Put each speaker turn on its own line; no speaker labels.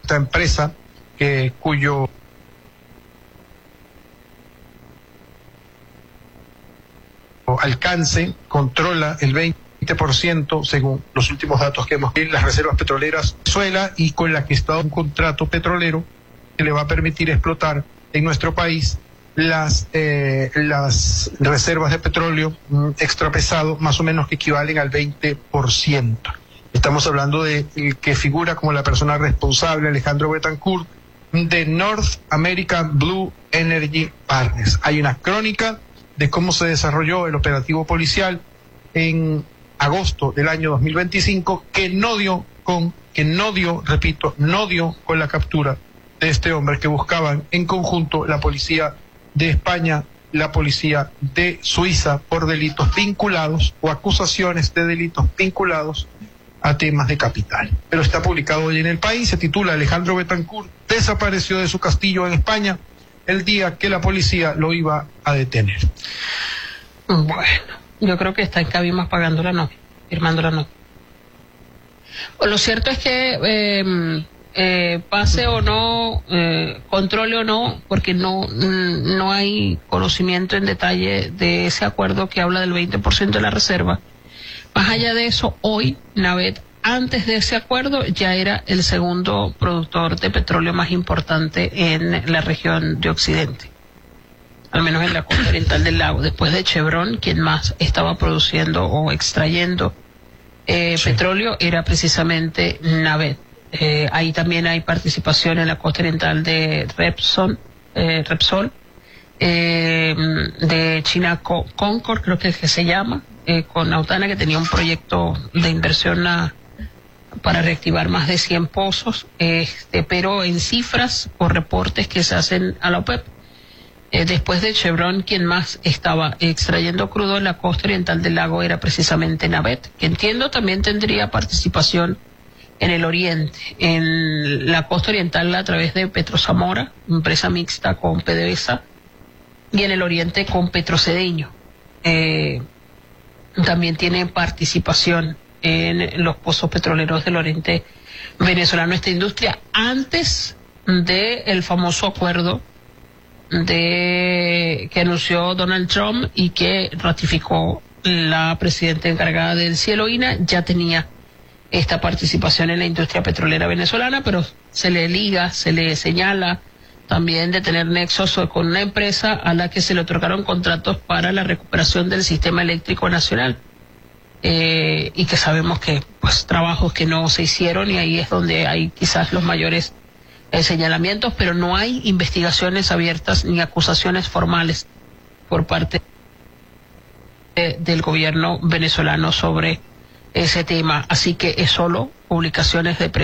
esta empresa cuyo alcance controla el 20%, según los últimos datos que hemos visto, las reservas petroleras de Venezuela, y con la que está un contrato petrolero que le va a permitir explotar en nuestro país las reservas de petróleo extrapesado, más o menos que equivalen al 20%. Estamos hablando de que figura como la persona responsable, Alejandro Betancourt, de North American Blue Energy Partners. Hay una crónica de cómo se desarrolló el operativo policial en agosto del año 2025, que no dio con la captura de este hombre, que buscaban en conjunto la policía de España, la policía de Suiza, por delitos vinculados o acusaciones de delitos vinculados a temas de capital. Pero está publicado hoy en El País, se titula: Alejandro Betancourt desapareció de su castillo en España el día que la policía lo iba a detener.
Bueno, yo creo que está en Cabimas pagando la nota, firmando la nota. Lo cierto es que pase o no, controle o no, porque no hay conocimiento en detalle de ese acuerdo que habla del 20% de la reserva. Más allá de eso, hoy Navet, antes de ese acuerdo, ya era el segundo productor de petróleo más importante en la región de Occidente, al menos en la costa oriental del lago, después de Chevron. Quien más estaba produciendo o extrayendo petróleo era precisamente Navet. Ahí también hay participación en la costa oriental de Repsol, de China Concord, creo que es que se llama, con Autana, que tenía un proyecto de inversión para reactivar más de 100 pozos, pero en cifras o reportes que se hacen a la OPEP, después de Chevron, quien más estaba extrayendo crudo en la costa oriental del lago era precisamente Navet, que entiendo también tendría participación en el oriente, en la costa oriental a través de Petrozamora, empresa mixta con PDVSA, y en el oriente con Petrocedeño. También tiene participación en los pozos petroleros del oriente venezolano esta industria, antes del famoso acuerdo que anunció Donald Trump y que ratificó la presidenta encargada del cielo, INA. Ya tenía esta participación en la industria petrolera venezolana, pero se le señala también de tener nexos con una empresa a la que se le otorgaron contratos para la recuperación del sistema eléctrico nacional, y que sabemos que pues trabajos que no se hicieron, y ahí es donde hay quizás los mayores señalamientos, pero no hay investigaciones abiertas ni acusaciones formales por parte del gobierno venezolano sobre ese tema, así que es solo publicaciones de prensa.